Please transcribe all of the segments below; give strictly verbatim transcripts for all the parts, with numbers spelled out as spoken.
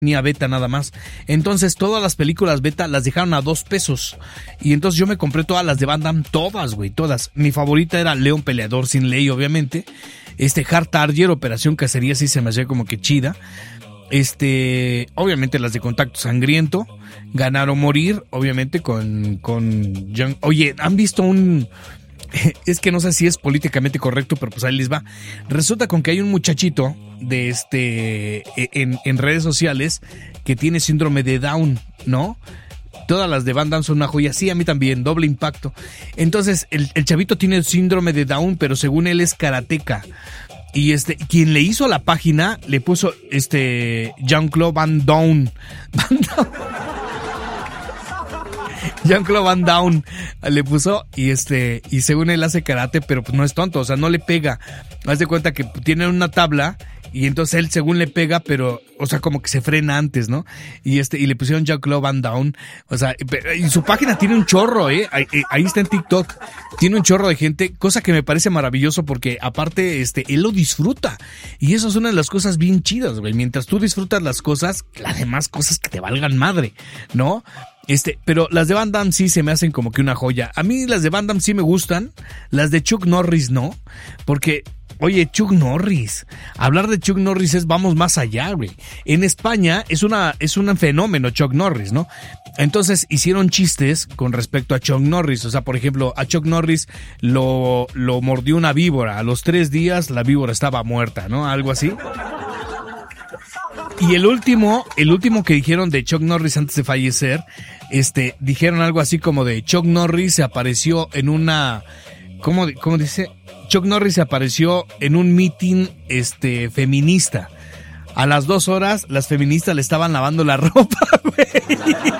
ni a beta nada más. Entonces todas las películas beta las dejaron a dos pesos. Y entonces yo me compré todas las de Van Damme, todas, güey, todas. Mi favorita era León Peleador sin ley, obviamente. Este, Hard Target, Operación Cacería, sí se me hacía como que chida. Este, obviamente las de Contacto Sangriento, Ganar o Morir, obviamente con, con John. Oye, ¿han visto un...? Es que no sé si es políticamente correcto, pero pues ahí les va. Resulta con que hay un muchachito de este en, en redes sociales que tiene síndrome de Down, ¿no? Todas las de Van Damme son una joya, sí, a mí también, doble impacto. Entonces, el, el chavito tiene el síndrome de Down, pero según él es karateca. Y este, quien le hizo la página le puso este Jean-Claude Van Damme. Van Damme. Jean-Claude Van Damme le puso y este y según él hace karate, pero pues no es tonto, o sea, no le pega. Haz de cuenta que tiene una tabla y entonces él según le pega, pero o sea, como que se frena antes, ¿no? Y este y le pusieron Jean-Claude Van Damme, o sea, y su página tiene un chorro, eh, ahí, ahí está en TikTok. Tiene un chorro de gente, cosa que me parece maravilloso porque aparte este él lo disfruta. Y eso es una de las cosas bien chidas, güey. Mientras tú disfrutas las cosas, las demás cosas que te valgan madre, ¿no? Este, pero las de Van Damme sí se me hacen como que una joya. A mí las de Van Damme sí me gustan, las de Chuck Norris no, porque, oye, Chuck Norris, hablar de Chuck Norris es vamos más allá, güey. En España es una, es un fenómeno Chuck Norris, ¿no? Entonces hicieron chistes con respecto a Chuck Norris, o sea, por ejemplo, a Chuck Norris lo, lo mordió una víbora, a los tres días la víbora estaba muerta, ¿no? Algo así. Y el último, el último que dijeron de Chuck Norris antes de fallecer, este, dijeron algo así como de Chuck Norris se apareció en una, ¿cómo, cómo dice? Chuck Norris se apareció en un meeting, este, feminista. A las dos horas, las feministas le estaban lavando la ropa, güey.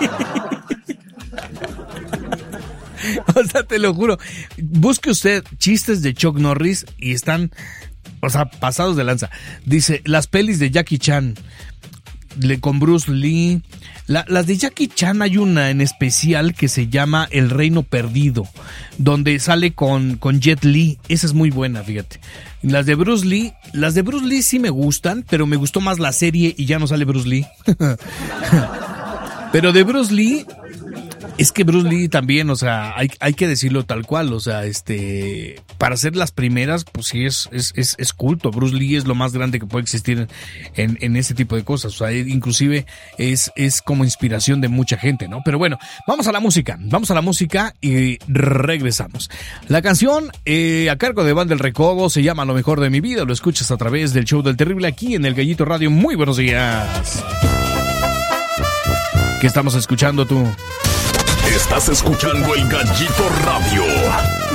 O sea, te lo juro. Busque usted chistes de Chuck Norris y están, o sea, pasados de lanza. Dice, las pelis de Jackie Chan, le, con Bruce Lee. La, las de Jackie Chan hay una en especial que se llama El Reino Perdido, donde sale con, con Jet Li. Esa es muy buena, fíjate. Las de Bruce Lee, las de Bruce Lee sí me gustan, pero me gustó más la serie y ya no sale Bruce Lee. Pero de Bruce Lee, es que Bruce Lee también, o sea, hay, hay que decirlo tal cual, o sea, este, para ser las primeras, pues sí es, es, es, es culto. Bruce Lee es lo más grande que puede existir en, en ese tipo de cosas, o sea, inclusive es, es como inspiración de mucha gente, ¿no? Pero bueno, vamos a la música, vamos a la música y regresamos. La canción, eh, a cargo de Banda El Recodo, se llama Lo Mejor de Mi Vida, lo escuchas a través del Show del Terrible aquí en El Gallito Radio. Muy buenos días. ¿Qué estamos escuchando tú? Estás escuchando El Gallito Radio.